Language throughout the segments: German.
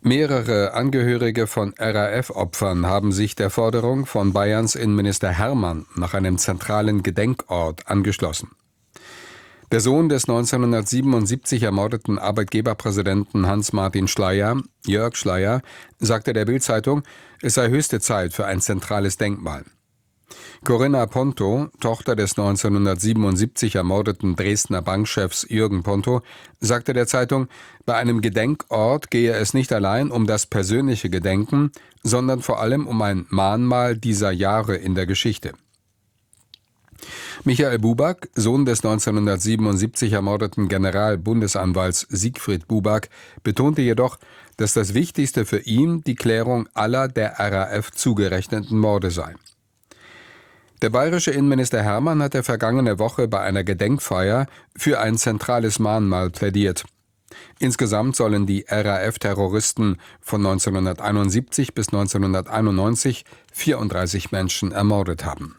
Mehrere Angehörige von RAF-Opfern haben sich der Forderung von Bayerns Innenminister Hermann nach einem zentralen Gedenkort angeschlossen. Der Sohn des 1977 ermordeten Arbeitgeberpräsidenten Hans-Martin Schleyer, Jörg Schleyer, sagte der Bild-Zeitung, es sei höchste Zeit für ein zentrales Denkmal. Corinna Ponto, Tochter des 1977 ermordeten Dresdner Bankchefs Jürgen Ponto, sagte der Zeitung, bei einem Gedenkort gehe es nicht allein um das persönliche Gedenken, sondern vor allem um ein Mahnmal dieser Jahre in der Geschichte. Michael Buback, Sohn des 1977 ermordeten Generalbundesanwalts Siegfried Buback, betonte jedoch, dass das Wichtigste für ihn die Klärung aller der RAF zugerechneten Morde sei. Der bayerische Innenminister Hermann hatte vergangene Woche bei einer Gedenkfeier für ein zentrales Mahnmal plädiert. Insgesamt sollen die RAF-Terroristen von 1971 bis 1991 34 Menschen ermordet haben.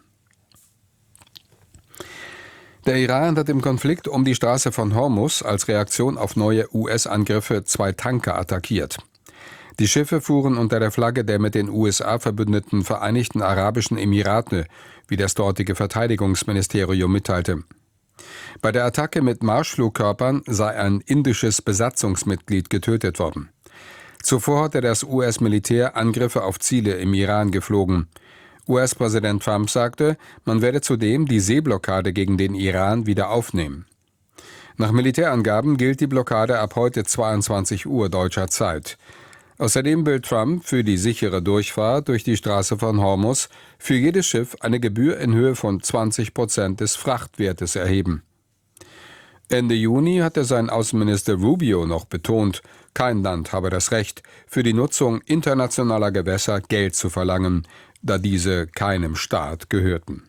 Der Iran hat im Konflikt um die Straße von Hormuz als Reaktion auf neue US-Angriffe 2 Tanker attackiert. Die Schiffe fuhren unter der Flagge der mit den USA verbündeten Vereinigten Arabischen Emirate, wie das dortige Verteidigungsministerium mitteilte. Bei der Attacke mit Marschflugkörpern sei ein indisches Besatzungsmitglied getötet worden. Zuvor hatte das US-Militär Angriffe auf Ziele im Iran geflogen. US-Präsident Trump sagte, man werde zudem die Seeblockade gegen den Iran wieder aufnehmen. Nach Militärangaben gilt die Blockade ab heute 22 Uhr deutscher Zeit. Außerdem will Trump für die sichere Durchfahrt durch die Straße von Hormuz für jedes Schiff eine Gebühr in Höhe von 20% des Frachtwertes erheben. Ende Juni hatte sein Außenminister Rubio noch betont, kein Land habe das Recht, für die Nutzung internationaler Gewässer Geld zu verlangen, da diese keinem Staat gehörten.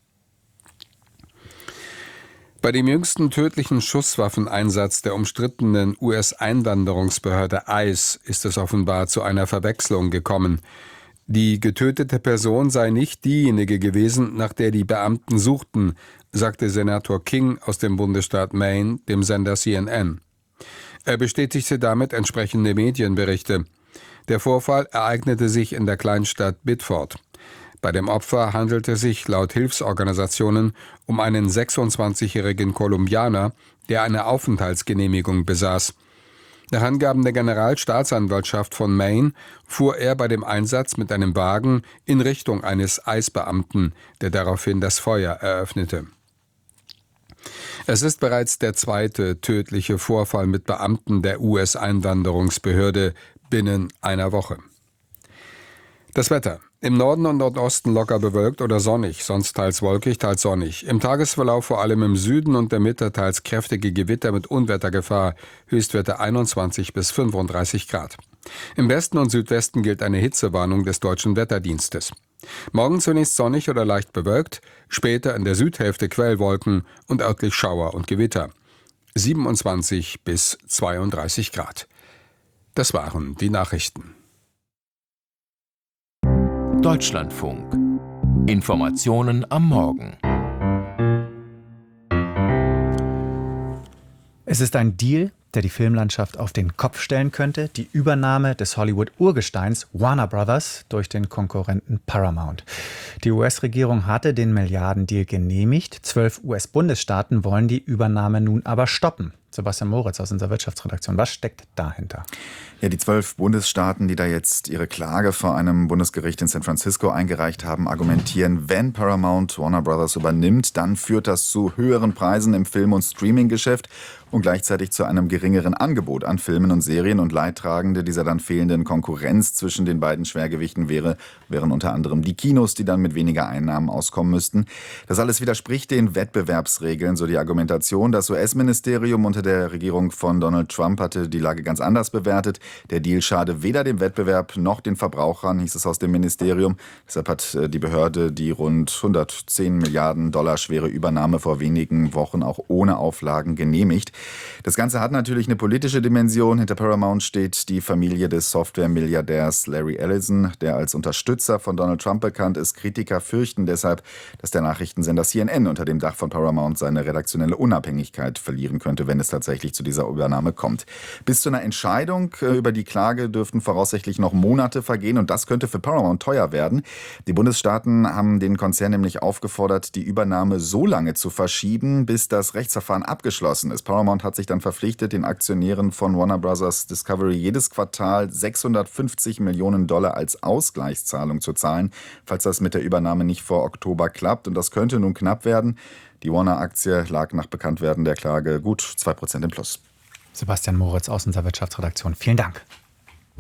Bei dem jüngsten tödlichen Schusswaffeneinsatz der umstrittenen US-Einwanderungsbehörde ICE ist es offenbar zu einer Verwechslung gekommen. Die getötete Person sei nicht diejenige gewesen, nach der die Beamten suchten, sagte Senator King aus dem Bundesstaat Maine dem Sender CNN. Er bestätigte damit entsprechende Medienberichte. Der Vorfall ereignete sich in der Kleinstadt Biddeford. Bei dem Opfer handelte es sich laut Hilfsorganisationen um einen 26-jährigen Kolumbianer, der eine Aufenthaltsgenehmigung besaß. Nach Angaben der Generalstaatsanwaltschaft von Maine fuhr er bei dem Einsatz mit einem Wagen in Richtung eines ICE-Beamten, der daraufhin das Feuer eröffnete. Es ist bereits der 2. tödliche Vorfall mit Beamten der US-Einwanderungsbehörde binnen einer Woche. Das Wetter. Im Norden und Nordosten locker bewölkt oder sonnig, sonst teils wolkig, teils sonnig. Im Tagesverlauf vor allem im Süden und der Mitte teils kräftige Gewitter mit Unwettergefahr, Höchstwerte 21 bis 35 Grad. Im Westen und Südwesten gilt eine Hitzewarnung des Deutschen Wetterdienstes. Morgen zunächst sonnig oder leicht bewölkt, später in der Südhälfte Quellwolken und örtlich Schauer und Gewitter. 27 bis 32 Grad. Das waren die Nachrichten. Deutschlandfunk. Informationen am Morgen. Es ist ein Deal, der die Filmlandschaft auf den Kopf stellen könnte. Die Übernahme des Hollywood-Urgesteins Warner Brothers durch den Konkurrenten Paramount. Die US-Regierung hatte den Milliardendeal genehmigt. 12 US-Bundesstaaten wollen die Übernahme nun aber stoppen. Sebastian Moritz aus unserer Wirtschaftsredaktion. Was steckt dahinter? Ja, die 12 Bundesstaaten, die da jetzt ihre Klage vor einem Bundesgericht in San Francisco eingereicht haben, argumentieren, wenn Paramount Warner Brothers übernimmt, dann führt das zu höheren Preisen im Film- und Streaming-Geschäft und gleichzeitig zu einem geringeren Angebot an Filmen und Serien, und Leidtragende dieser dann fehlenden Konkurrenz zwischen den beiden Schwergewichten wären unter anderem die Kinos, die dann mit weniger Einnahmen auskommen müssten. Das alles widerspricht den Wettbewerbsregeln, so die Argumentation. Das US-Ministerium unter der Regierung von Donald Trump hatte die Lage ganz anders bewertet. Der Deal schade weder dem Wettbewerb noch den Verbrauchern, hieß es aus dem Ministerium. Deshalb hat die Behörde die rund 110 Milliarden Dollar schwere Übernahme vor wenigen Wochen auch ohne Auflagen genehmigt. Das Ganze hat natürlich eine politische Dimension. Hinter Paramount steht die Familie des Software-Milliardärs Larry Ellison, der als Unterstützer von Donald Trump bekannt ist. Kritiker fürchten deshalb, dass der Nachrichtensender CNN unter dem Dach von Paramount seine redaktionelle Unabhängigkeit verlieren könnte, wenn es tatsächlich zu dieser Übernahme kommt. Bis zu einer Entscheidung über die Klage dürften voraussichtlich noch Monate vergehen und das könnte für Paramount teuer werden. Die Bundesstaaten haben den Konzern nämlich aufgefordert, die Übernahme so lange zu verschieben, bis das Rechtsverfahren abgeschlossen ist. Paramount hat sich dann verpflichtet, den Aktionären von Warner Bros. Discovery jedes Quartal $650 Millionen als Ausgleichszahlung zu zahlen, falls das mit der Übernahme nicht vor Oktober klappt. Und das könnte nun knapp werden. Die Warner-Aktie lag nach Bekanntwerden der Klage gut 2% im Plus. Sebastian Moritz aus unserer Wirtschaftsredaktion. Vielen Dank.